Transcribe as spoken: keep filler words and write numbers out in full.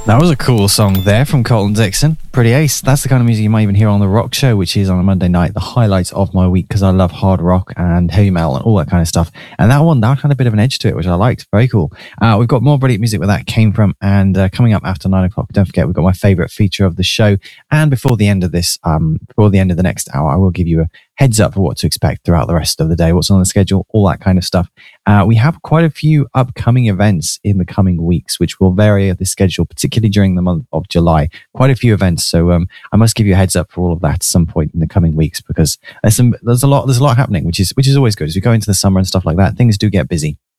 That was a cool song there from Colton Dixon. Pretty ace. That's the kind of music you might even hear on The Rock Show, which is on a Monday night, the highlights of my week, because I love hard rock and heavy metal and all that kind of stuff. And that one, that had a bit of an edge to it, which I liked. Very cool. Uh, we've got more brilliant music where that came from. And uh, coming up after nine o'clock, don't forget, we've got my favorite feature of the show. And before the end of this, um, before the end of the next hour, I will give you a heads up for what to expect throughout the rest of the day, what's on the schedule, all that kind of stuff. Uh, we have quite a few upcoming events in the coming weeks, which will vary the schedule, particularly during the month of July. Quite a few events, so um, I must give you a heads up for all of that at some point in the coming weeks, because there's some, there's a lot, there's a lot happening, which is which is always good. As we go into the summer and stuff like that, things do get busy.